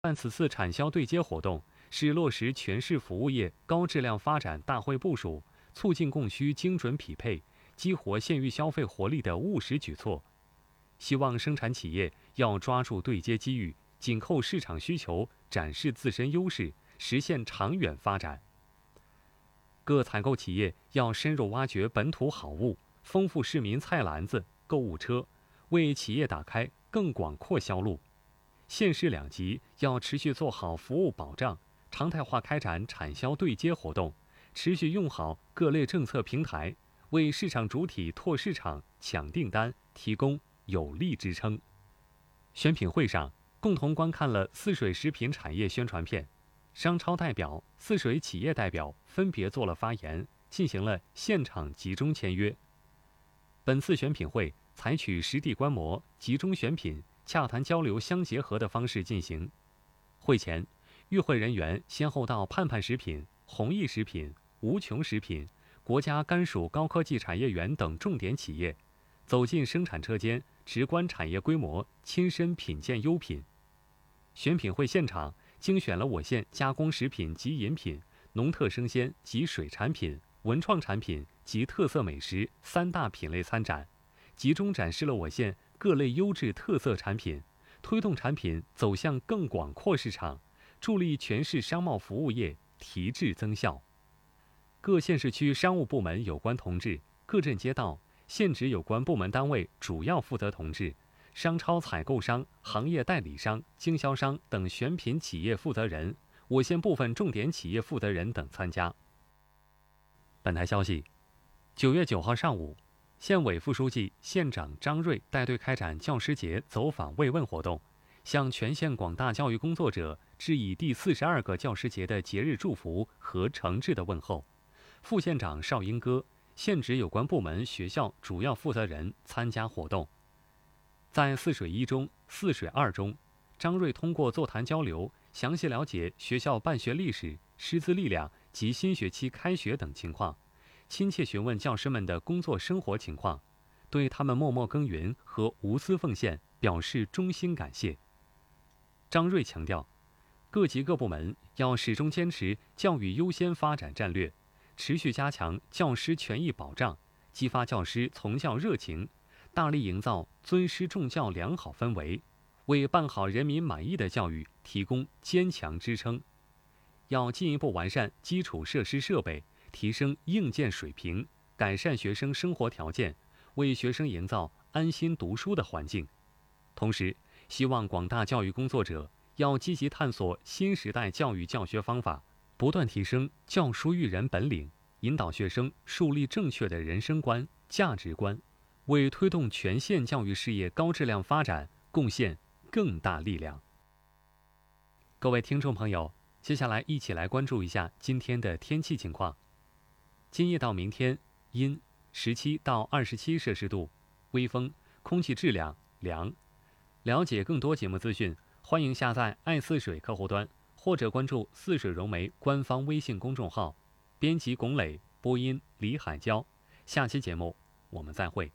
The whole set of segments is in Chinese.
办此次产销对接活动，是落实全市服务业高质量发展大会部署，促进供需精准匹配，激活县域消费活力的务实举措。希望生产企业要抓住对接机遇，紧扣市场需求，展示自身优势，实现长远发展。各采购企业要深入挖掘本土好物，丰富市民菜篮子、购物车，为企业打开更广阔销路。县市两级要持续做好服务保障，常态化开展产销对接活动，持续用好各类政策平台，为市场主体拓市场、抢订单提供有力支撑。选品会上，共同观看了泗水食品产业宣传片，商超代表、泗水企业代表分别做了发言，进行了现场集中签约。本次选品会采取实地观摩、集中选品、洽谈交流相结合的方式进行。会前，与会人员先后到盼盼食品、弘毅食品、无穷食品、国家甘薯高科技产业园等重点企业，走进生产车间，直观产业规模，亲身品鉴优品。选品会现场精选了我县加工食品及饮品、农特生鲜及水产品、文创产品及特色美食3大品类参展，集中展示了我县各类优质特色产品，推动产品走向更广阔市场，助力全市商贸服务业提质增效。各县市区商务部门有关同志、各镇街道、县直有关部门单位主要负责同志、商超采购商、行业代理商、经销商等选品企业负责人、我县部分重点企业负责人等参加。本台消息，9月9号上午，县委副书记、县长张瑞带队开展教师节走访慰问活动，向全县广大教育工作者致以第42个教师节的节日祝福和诚挚的问候。副县长邵英歌、县直有关部门学校主要负责人参加活动。在泗水1中、泗水2中，张瑞通过座谈交流，详细了解学校办学历史、师资力量及新学期开学等情况，亲切询问教师们的工作生活情况，对他们默默耕耘和无私奉献表示衷心感谢。张瑞强调，各级各部门要始终坚持教育优先发展战略，持续加强教师权益保障，激发教师从教热情，大力营造尊师重教良好氛围，为办好人民满意的教育提供坚强支撑。要进一步完善基础设施设备，提升硬件水平，改善学生生活条件，为学生营造安心读书的环境。同时，希望广大教育工作者要积极探索新时代教育教学方法，不断提升教书育人本领，引导学生树立正确的人生观、价值观，为推动全县教育事业高质量发展贡献更大力量。各位听众朋友，接下来一起来关注一下今天的天气情况。今夜到明天阴，17到27摄氏度，微风，空气质量良。了解更多节目资讯，欢迎下载爱泗水客户端，或者关注泗水融媒官方微信公众号。编辑龚磊，播音李海娇。下期节目我们再会。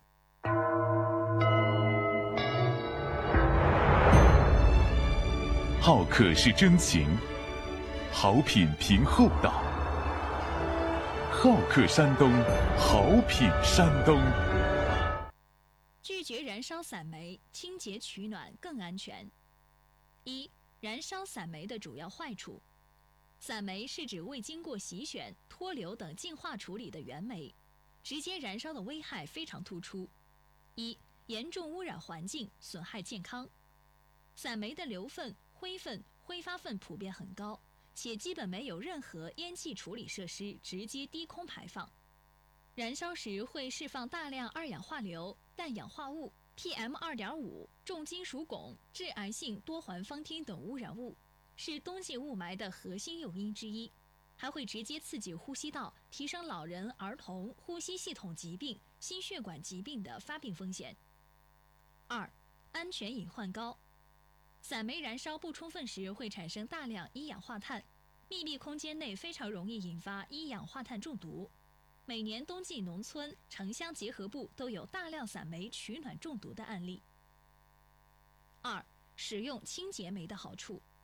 好客是真情，好品凭厚道。好客山东，好品山东。 拒绝燃烧散煤，清洁取暖更安全。1. 燃烧散煤的主要坏处。散煤是指未经过洗选、脱硫等净化处理的原煤，直接燃烧的危害非常突出。1. 严重污染环境，损害健康。散煤的硫分、灰分、挥发分普遍很高，且基本没有任何烟气处理设施直接低空排放。燃烧时会释放大量二氧化硫、氮氧化物、PM2.5、重金属汞、致癌性多环芳烃等污染物，是冬季雾霾的核心诱因之一，还会直接刺激呼吸道，提升老人、儿童呼吸系统疾病、心血管疾病的发病风险。2. 安全隐患高。散煤燃烧不充分时会产生大量一氧化碳，密闭空间内非常容易引发一氧化碳中毒。每年冬季农村、城乡结合部都有大量散煤取暖中毒的案例。2. 使用清洁煤的好处。